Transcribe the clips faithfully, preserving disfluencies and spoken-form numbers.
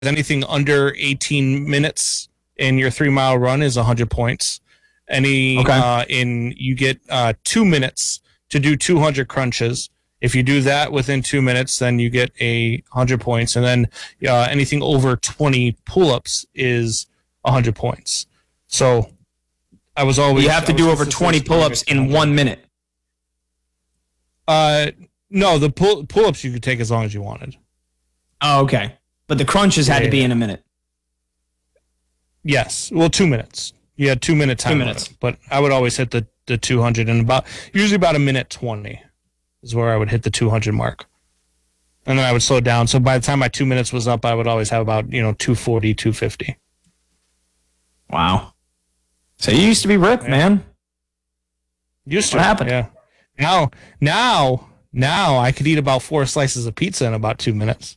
anything under eighteen minutes in your three mile run is one hundred points. Any okay. uh, in you get uh, two minutes to do two hundred crunches. If you do that within two minutes, then you get a one hundred points. And then uh, anything over twenty pull-ups is one hundred points. So I was always... You have to do over twenty pull-ups in one minute. Uh, no, the pull, pull-ups you could take as long as you wanted. Oh, okay. But the crunches had yeah, to be yeah. in a minute. Yes. Well, two minutes. You had two minute time. Two minutes. But I would always hit the, the two hundred in about, usually about a minute twenty is where I would hit the two hundred mark. And then I would slow down. So by the time my two minutes was up, I would always have about, you know, two forty, two fifty. Wow. So you used to be ripped, yeah. man. Used to. What happened? Yeah. Now, now, now I could eat about four slices of pizza in about two minutes.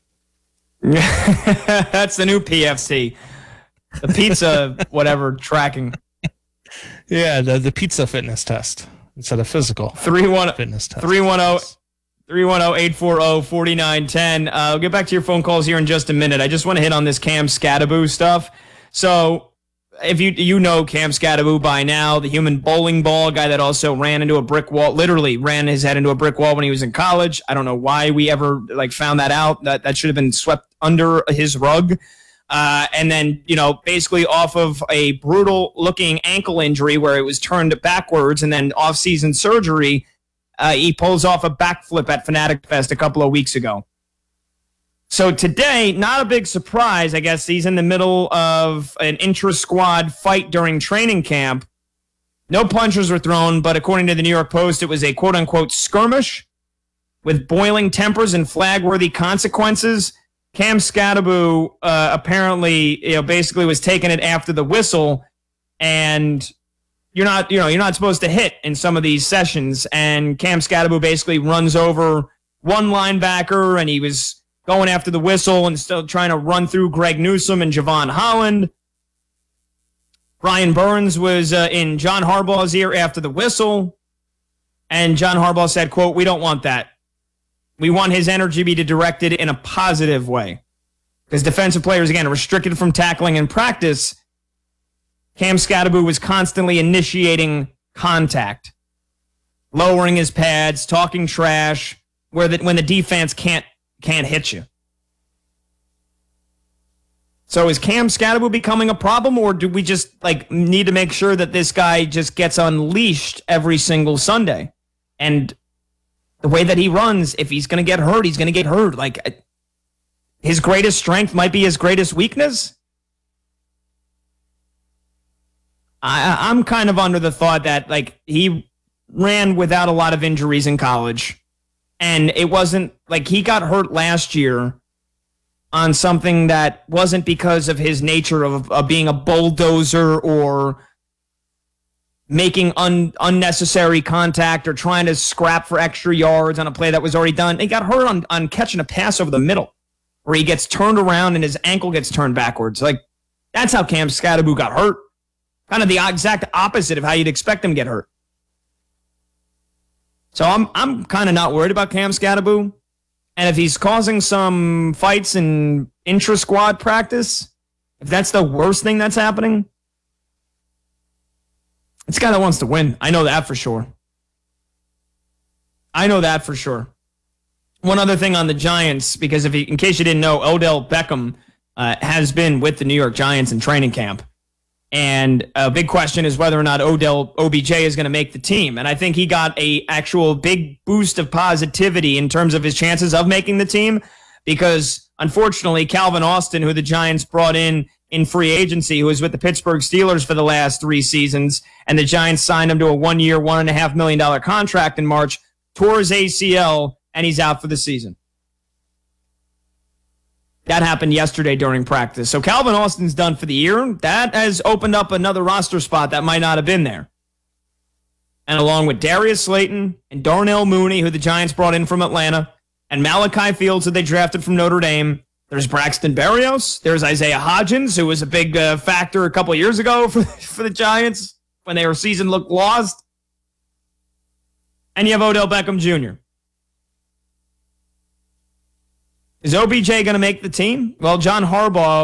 That's the new P F C. The pizza, whatever, tracking. Yeah, the, the pizza fitness test instead of physical three one fitness test. three one zero, three one zero, eight four zero, four nine one zero. Uh, I'll get back to your phone calls here in just a minute. I just want to hit on this Cam Skattebo stuff. So if you you know Cam Skattebo by now, the human bowling ball guy that also ran into a brick wall, literally ran his head into a brick wall when he was in college. I don't know why we ever like found that out. That that should have been swept under his rug. Uh, and then, you know, basically off of a brutal-looking ankle injury where it was turned backwards and then off-season surgery, uh, he pulls off a backflip at Fanatic Fest a couple of weeks ago. So today, not a big surprise. I guess he's in the middle of an intra-squad fight during training camp. No punches were thrown, but according to the New York Post, it was a quote-unquote skirmish with boiling tempers and flag-worthy consequences. Cam Skattebo uh, apparently, you know, basically was taking it after the whistle, and you're not, you know, you're not supposed to hit in some of these sessions. And Cam Skattebo basically runs over one linebacker, and he was going after the whistle and still trying to run through Greg Newsome and Javon Holland. Brian Burns was uh, in John Harbaugh's ear after the whistle, and John Harbaugh said, "quote We don't want that. We want his energy to be directed in a positive way." Because defensive players, again, are restricted from tackling in practice. Cam Skattebo was constantly initiating contact, lowering his pads, talking trash, where the, when the defense can't can't hit you. So is Cam Skattebo becoming a problem, or do we just like need to make sure that this guy just gets unleashed every single Sunday? And the way that he runs, if he's going to get hurt, he's going to get hurt. Like, his greatest strength might be his greatest weakness. I, I'm kind of under the thought that, like, he ran without a lot of injuries in college. And it wasn't, like, he got hurt last year on something that wasn't because of his nature of, of being a bulldozer or making un, unnecessary contact or trying to scrap for extra yards on a play that was already done. He got hurt on, on catching a pass over the middle where he gets turned around and his ankle gets turned backwards. Like, that's how Cam Skattebo got hurt. Kind of the exact opposite of how you'd expect him to get hurt. So I'm I'm kind of not worried about Cam Skattebo. And if he's causing some fights in intra-squad practice, if that's the worst thing that's happening, it's a guy that wants to win. I know that for sure. I know that for sure. One other thing on the Giants, because if he, in case you didn't know, Odell Beckham uh, has been with the New York Giants in training camp. And a big question is whether or not Odell O B J is going to make the team. And I think he got a actual big boost of positivity in terms of his chances of making the team, because unfortunately, Calvin Austin, who the Giants brought in in free agency, who was with the Pittsburgh Steelers for the last three seasons, and the Giants signed him to a one-year, one and a half million dollar contract in March, tore his A C L, and he's out for the season. That happened yesterday during practice. So Calvin Austin's done for the year. That has opened up another roster spot that might not have been there. And along with Darius Slayton and Darnell Mooney, who the Giants brought in from Atlanta, and Malachi Fields, who they drafted from Notre Dame, there's Braxton Berrios. There's Isaiah Hodgins, who was a big uh, factor a couple of years ago for, for the Giants when their season looked lost. And you have Odell Beckham Junior Is O B J going to make the team? Well, John Harbaugh